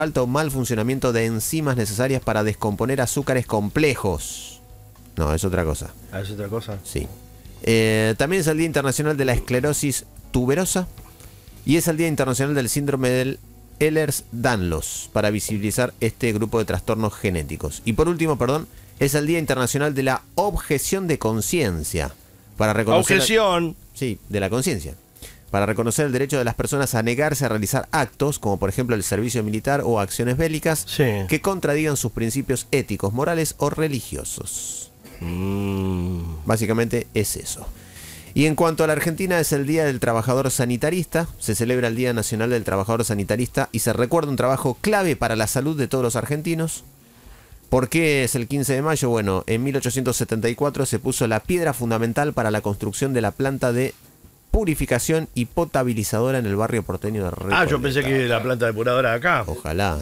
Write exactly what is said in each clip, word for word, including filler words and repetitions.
alto o mal funcionamiento de enzimas necesarias para descomponer azúcares complejos. No, es otra cosa. Ah, ¿es otra cosa? Sí. Eh, también es el Día Internacional de la Esclerosis Tuberosa y es el Día Internacional del Síndrome del Ehlers-Danlos para visibilizar este grupo de trastornos genéticos. Y por último, perdón, es el Día Internacional de la Objeción de Conciencia para reconocer... Objeción. Sí, de la conciencia. Para reconocer el derecho de las personas a negarse a realizar actos, como por ejemplo el servicio militar o acciones bélicas, Sí. que contradigan sus principios éticos, morales o religiosos. Mm. Básicamente es eso. Y en cuanto a la Argentina, es el Día del Trabajador Sanitarista. Se celebra el Día Nacional del Trabajador Sanitarista y se recuerda un trabajo clave para la salud de todos los argentinos. ¿Por qué es el quince de mayo? Bueno, en mil ochocientos setenta y cuatro se puso la piedra fundamental para la construcción de la planta de purificación y potabilizadora en el barrio porteño de Recoleta. Ah, yo pensé que la planta depuradora de acá. Ojalá.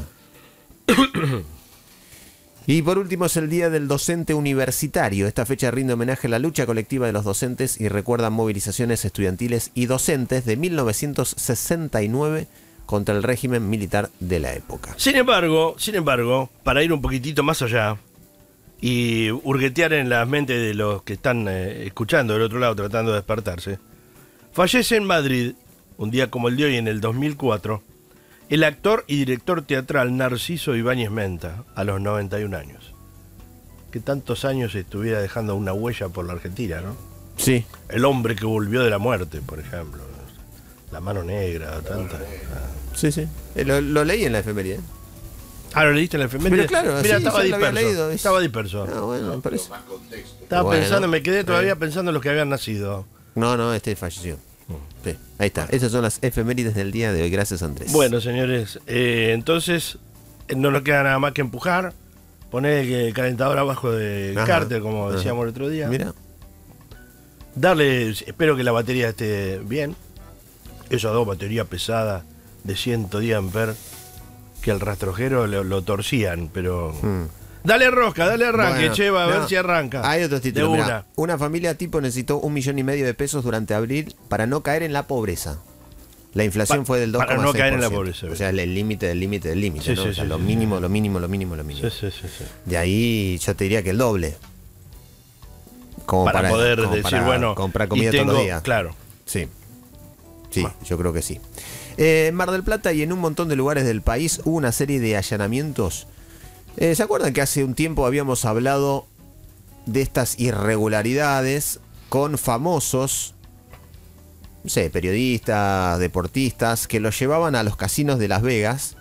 Y por último es el Día del Docente Universitario. Esta fecha rinde homenaje a la lucha colectiva de los docentes y recuerda movilizaciones estudiantiles y docentes de mil novecientos sesenta y nueve contra el régimen militar de la época. Sin embargo, sin embargo, para ir un poquitito más allá y hurguetear en las mentes de los que están eh, escuchando del otro lado tratando de despertarse, fallece en Madrid, un día como el de hoy en el dos mil cuatro, el actor y director teatral Narciso Ibáñez Menta, a los noventa y un años. Que tantos años estuviera dejando una huella por la Argentina, ¿no? Sí. El hombre que volvió de la muerte, por ejemplo. La mano negra, tanta. Sí, sí. Eh, Lo, lo leí en la efeméride. Ah, ¿lo leíste en la efeméride? Pero claro, Mira, sí, estaba ya lo había disperso. leído, es- Estaba disperso. Ah, bueno, me parece. Estaba Bueno. pensando, me quedé todavía Eh. pensando en los que habían nacido. No, no, este falleció. Sí, ahí está. Esas son las efemérides del día de hoy. Gracias, Andrés. Bueno, señores, eh, entonces eh, no nos queda nada más que empujar, poner el calentador abajo del Ajá, cárter, como ajá. decíamos el otro día. Mira. Darle, espero que la batería esté bien. Esas dos baterías pesadas de ciento diez amperes que el rastrojero lo, lo torcían, pero... Mm. Dale rosca, dale arranque, Bueno, Cheva, a ver no, si arranca. Hay otros títulos. De Mirá, una. una familia tipo necesitó un millón y medio de pesos durante abril para no caer en la pobreza. La inflación Pa- fue del dos para coma seis por ciento. no caer en la pobreza, O sea, el límite del límite del límite, Sí, ¿no? sí, O sea, sí, lo sí, mínimo, sí. lo mínimo, lo mínimo, lo mínimo. Sí, sí, sí, sí. De ahí yo te diría que el doble. Como Para, poder como decir, para bueno, comprar y comida tengo- todos los días. Claro. Sí. Sí, yo creo que sí. Eh, en Mar del Plata y en un montón de lugares del país hubo una serie de allanamientos. Eh, ¿Se acuerdan que hace un tiempo habíamos hablado de estas irregularidades con famosos, no sé, periodistas, deportistas, que los llevaban a los casinos de Las Vegas?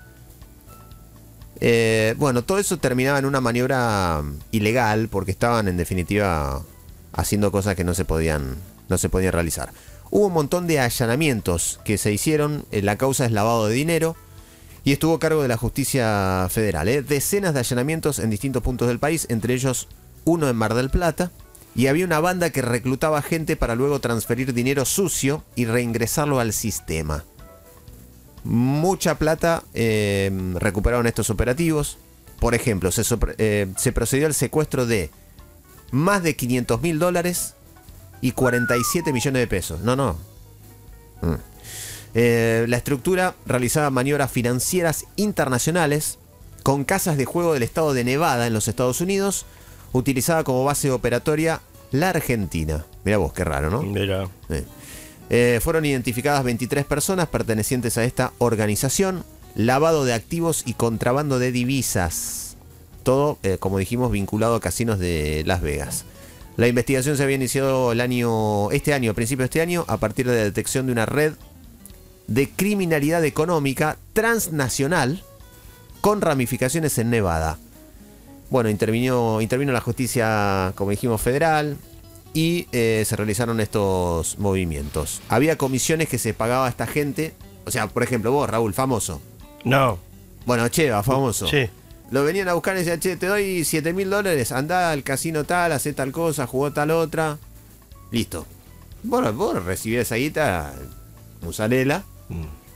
Eh, bueno, todo eso terminaba en una maniobra ilegal porque estaban en definitiva haciendo cosas que no se podían, no se podían realizar. Hubo un montón de allanamientos que se hicieron, eh, la causa es lavado de dinero y estuvo a cargo de la justicia federal. ¿eh? Decenas de allanamientos en distintos puntos del país, entre ellos uno en Mar del Plata, y había una banda que reclutaba gente para luego transferir dinero sucio y reingresarlo al sistema. Mucha plata eh, recuperaron estos operativos. Por ejemplo, se, sopre- eh, se procedió al secuestro de más de quinientos mil dólares y cuarenta y siete millones de pesos. No, no. Mm. Eh, la estructura realizaba maniobras financieras internacionales con casas de juego del estado de Nevada en los Estados Unidos. Utilizaba como base operatoria la Argentina. Mirá vos, qué raro, ¿no? Mira. Eh. Eh, fueron identificadas veintitrés personas pertenecientes a esta organización, lavado de activos y contrabando de divisas. Todo, eh, como dijimos, vinculado a casinos de Las Vegas. La investigación se había iniciado el año, este año, a principios de este año, a partir de la detección de una red de criminalidad económica transnacional con ramificaciones en Nevada. Bueno, intervino, intervino la justicia, como dijimos, federal, y eh, se realizaron estos movimientos. Había comisiones que se pagaba a esta gente. O sea, por ejemplo, vos, Raúl, famoso. No. Bueno, Cheva, famoso. Sí. Lo venían a buscar y decían, che, te doy siete mil dólares, andá al casino tal, hacé tal cosa, jugó tal otra. Listo. Bueno, vos recibías esa guita, musarela, Mm.